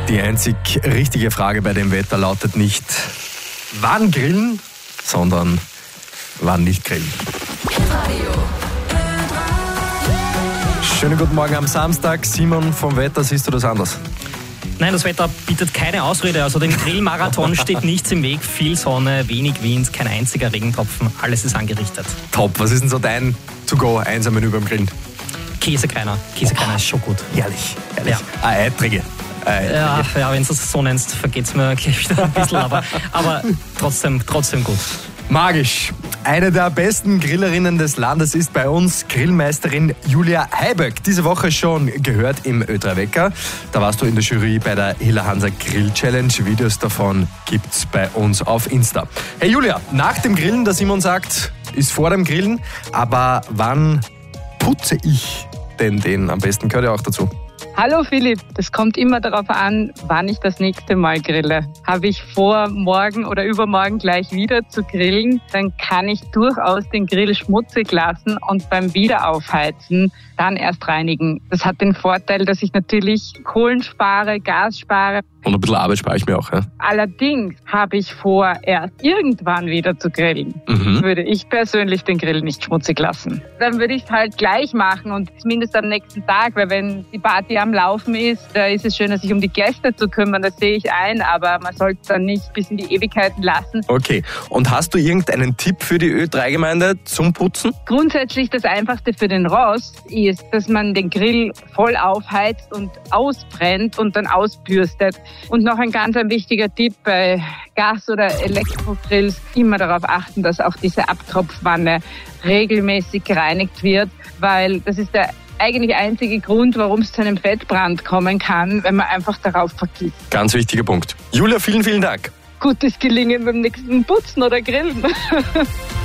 Die einzig richtige Frage bei dem Wetter lautet nicht, wann grillen, sondern wann nicht grillen. Schönen guten Morgen am Samstag. Simon vom Wetter, siehst du das anders? Nein, das Wetter bietet keine Ausrede. Also dem Grillmarathon steht nichts im Weg. Viel Sonne, wenig Wind, kein einziger Regentropfen. Alles ist angerichtet. Top. Was ist denn so dein To-Go-Einser-Menü beim Grillen? Käsekreiner. Käsekreiner ist schon gut. Herrlich. Ja. Eitrige. Ja, wenn du es so nennst, vergeht es mir gleich wieder ein bisschen. Aber trotzdem gut. Magisch. Eine der besten Grillerinnen des Landes ist bei uns Grillmeisterin Julia Heiböck. Diese Woche schon gehört im Ö3 Wecker. Da warst du in der Jury bei der Hilla Hansa Grill Challenge. Videos davon gibt's bei uns auf Insta. Hey Julia, nach dem Grillen, der Simon sagt, ist vor dem Grillen. Aber wann putze ich denn den am besten? Gehört ja auch dazu. Hallo Philipp, das kommt immer darauf an, wann ich das nächste Mal grille. Habe ich vor, morgen oder übermorgen gleich wieder zu grillen, dann kann ich durchaus den Grill schmutzig lassen und beim Wiederaufheizen dann erst reinigen. Das hat den Vorteil, dass ich natürlich Kohlen spare, Gas spare. Und ein bisschen Arbeit spare ich mir auch, ja? Allerdings habe ich vor, erst irgendwann wieder zu grillen. Würde ich persönlich den Grill nicht schmutzig lassen. Dann würde ich es halt gleich machen und zumindest am nächsten Tag, weil wenn die Party am Laufen ist, da ist es schöner, sich um die Gäste zu kümmern, das sehe ich ein, aber man sollte es dann nicht bis in die Ewigkeiten lassen. Okay, und hast du irgendeinen Tipp für die Ö3-Gemeinde zum Putzen? Grundsätzlich das Einfachste für den Rost ist, dass man den Grill voll aufheizt und ausbrennt und dann ausbürstet. Und noch ein ganz wichtiger Tipp bei Gas- oder Elektrogrills, immer darauf achten, dass auch diese Abtropfwanne regelmäßig gereinigt wird, weil das ist der eigentlich einzige Grund, warum es zu einem Fettbrand kommen kann, wenn man einfach darauf vergisst. Ganz wichtiger Punkt. Julia, vielen, vielen Dank. Gutes Gelingen beim nächsten Putzen oder Grillen.